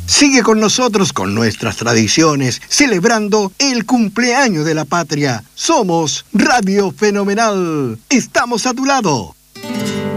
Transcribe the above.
Sigue con nosotros con nuestras tradiciones, celebrando el cumpleaños de la patria. Somos Radio Fenomenal. Estamos a tu lado.